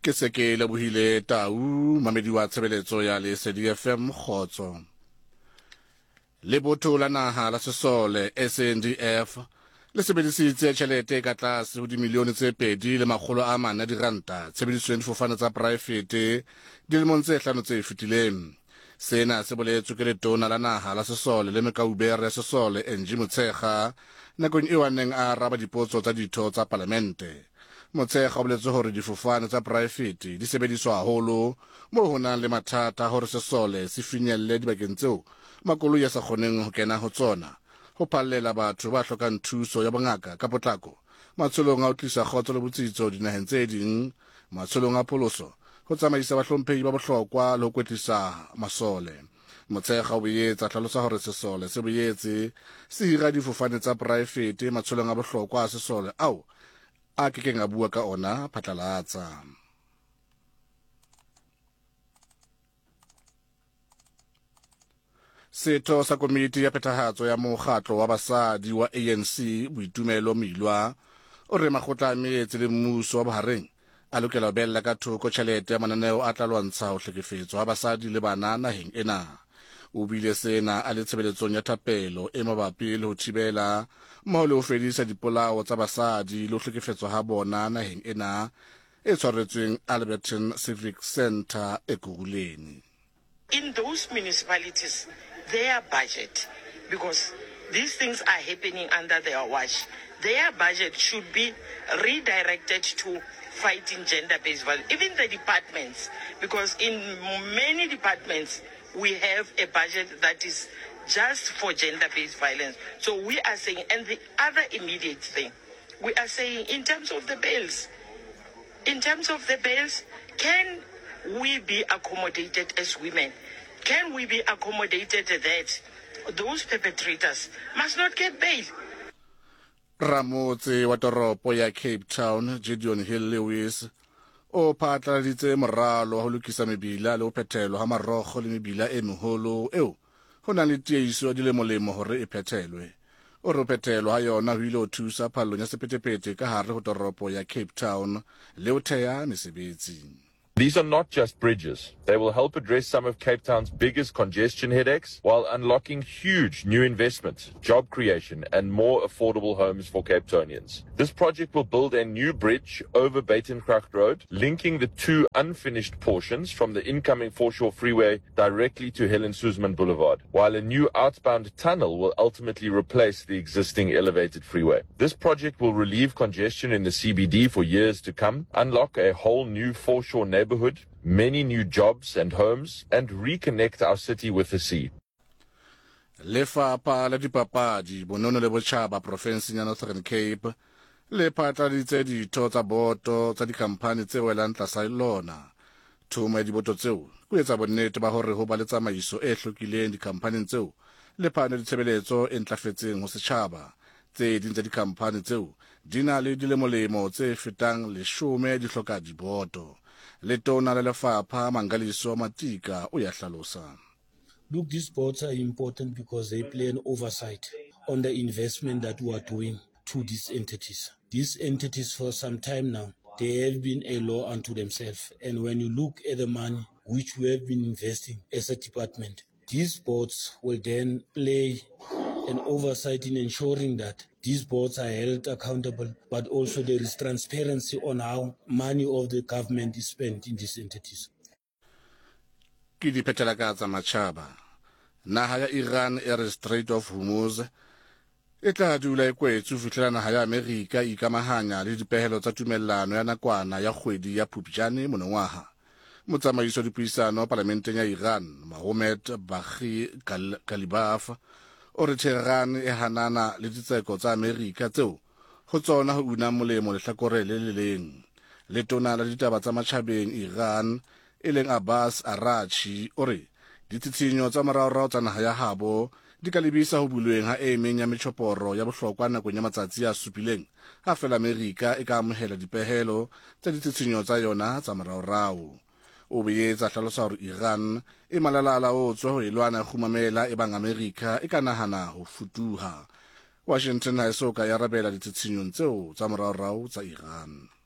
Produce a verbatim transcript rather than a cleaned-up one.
ke se ke lebohile Tau mamedi wa tshebeletso ya Lesedi F M Khotso. Le botho la naha la Sesole S A N D F le sebedisitse tjhelete ka tlase ho dimilione tse pedi le makgolo a mane a diranta tshebedisong difofane tsa poraefete dilemong tse hlano tse fetileng. Sena se boletswe ke letona la naha la Sesole le Mekaubere ya Sesole Angie Motshekga nakong eo a neng a araba dipotso tsa ditho tsa palamente. Motshekga o boletse hore difofane tsa poraefete di sebediswa haholo moo ho nang le mathata hore Sesole se finyelle dibakeng tseo makoloi a sa kgoneng ho kena ho tsona, ho phallela batho ba hlokang thuso ya bongaka ka potlako, matsholong a ho tlisa kgotso le botsitso dinaheng tse ding, matsholong a pholoso, ho tsamaisa bahlomphehi ba bohlokwa le ho kwetlisa masole. Motshekga o boetse a hlalosa hore Sesole se boetse se hira difofane tsa poraefete matsholong a bohlokwa a Sesole ao a kekeng a bua ka ona phatlalatsa. Setho sa komiti ya phethahatso ya mokgatlo wa basadi wa A N C Boitumelo Milwa o re makgotla a meetse le mmuso wa bohareng a lokela ho bella ka thoko tjhelete ya mananeo a tla lwantsha ho hlekefetswa ha basadi le bana naheng ena. O bile sena a le tshebeletsong ya thapelo e mabapi le ho thibela mmoho le ho fedisa dipolao tsa basadi le ho hlekefetswa ha bona naheng ena e tshwaretsweng Alberton Civic Centre e Guguleni. In those municipalities, their budget, because these things are happening under their watch, their budget should be redirected to fighting gender-based violence. Even the departments, because in many departments, we have a budget that is just for gender-based violence. So we are saying, and the other immediate thing, we are saying in terms of the bails, in terms of the bails, can we be accommodated as women? Can we be accommodated that those perpetrators must not get bail? Ramotse wa toropo ya Cape Town, Gideon Hill Lewis, o phatlaladitse moralo wa ho lokisa mebila le ho phethelwa ha marokgo le mebila e meholo eo ho nang le tiehiso di le molemo hore e phethelwe. O re phethelwa ha yona ho ile ho thusa phallong ya sephethephethe ka hare ho toropo ya Cape Town le ho theha mesebetsi. These are not just bridges. They will help address some of Cape Town's biggest congestion headaches while unlocking huge new investment, job creation and more affordable homes for Cape Townians. This project will build a new bridge over Batencraft Road, linking the two unfinished portions from the incoming Foreshore Freeway directly to Helen Suzman Boulevard, while a new outbound tunnel will ultimately replace the existing elevated freeway. This project will relieve congestion in the C B D for years to come, unlock a whole new foreshore neighborhood, neighborhood, many new jobs and homes, and reconnect our city with the sea. Lefapha la dipapadi bonono le botjhaba province ya Northern Cape le phatlaladitse ditho tsa boto tsa dikhamphani tse welang tlasa lona. Thomo ya diboto tseo ho etsa bonnete ba hore ho ba le tsamaiso e hlokileng dikhamphaneng tseo le phano ditshebeletso e ntlafetseng ho setjhaba. Tse ding tsa dikhamphani tseo di na le dilemolemo tse fetang leshome di hloka diboto. Letona la lefapha Mangaliso Matika o ya hlalosa. Look, these boards are important because they play an oversight on the investment that we are doing to these entities. These entities for some time now, they have been a law unto themselves. And when you look at the money which we have been investing as a department, these boards will then play an oversight in ensuring that these boards are held accountable, but also there is transparency on how money of the government is spent in these entities. Ke di phethelaka tsa matjhaba. Naha ya Iran e re Strait of Hormuz e tla dula e kwetswe ho fihlela naha ya Amerika e ikamahanya le dipehelo tsa tumellano ya nakwana ya kgwedi ya Phupjane monongwaha. Motsamaiso wa dipuisano parlamenteng ya Iran, Mohammed Baghi Ghalibaf, o re Tehran e hanana le ditseko tsa Amerika tseo ho tsona ho una molemo lehlakore le le leng. Letona la ditaba tsa matjhabeng Iran e leng Abbas Araghchi o re ditshitshinyo tsa moraorao tsa naha ya habo di ka lebisa ho bulweng ha e meng ya metjhoporo ya bohlokwa nakong ya matsatsi a supileng ha fela Amerika e ka amohela dipehelo tsa ditshitshinyo tsa yona tsa moraorao. O boetse a hlalosa hore Iran e malala-a-laotswe ho elwana khumamela e bang Amerika e ka nahana ho futuha. Washington ha e soka ya arabela ditshitshinyong tseo tsa moraorao tsa Iran.